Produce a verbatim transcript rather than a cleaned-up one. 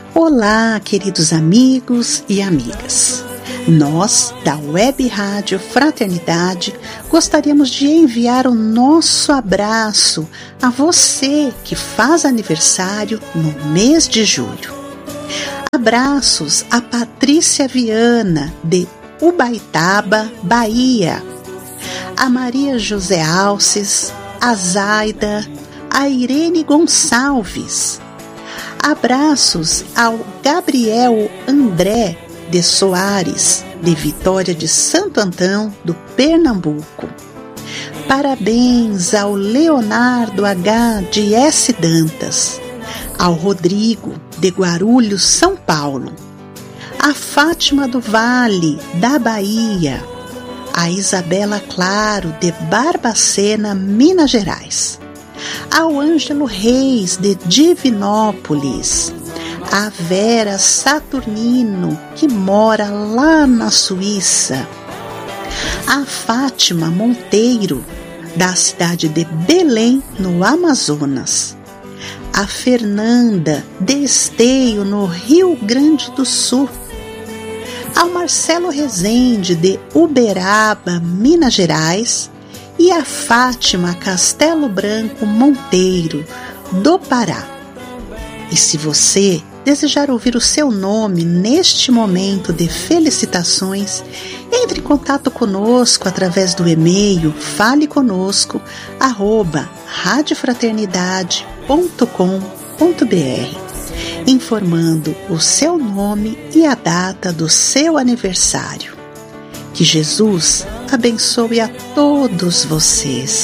Olá, queridos amigos e amigas. Nós, da Web Rádio Fraternidade, gostaríamos de enviar o nosso abraço a você que faz aniversário no mês de julho. Abraços a Patrícia Viana, de Ubaitaba, Bahia, a Maria José Alces, a Zaida, a Irene Gonçalves. Abraços ao Gabriel André de Soares, de Vitória de Santo Antão, do Pernambuco. Parabéns ao Leonardo H. de S. Dantas, ao Rodrigo, de Guarulhos, São Paulo, a Fátima do Vale, da Bahia, a Isabela Claro, de Barbacena, Minas Gerais, ao Ângelo Reis, de Divinópolis, a Vera Saturnino, que mora lá na Suíça, a Fátima Monteiro, da cidade de Belém, no Amazonas, a Fernanda de Esteio, no Rio Grande do Sul, ao Marcelo Rezende, de Uberaba, Minas Gerais, e a Fátima Castelo Branco Monteiro, do Pará. E se você desejar ouvir o seu nome neste momento de felicitações, entre em contato conosco através do e-mail faleconosco arroba radiofraternidade ponto com ponto br, informando o seu nome e a data do seu aniversário. Que Jesus abençoe a todos vocês.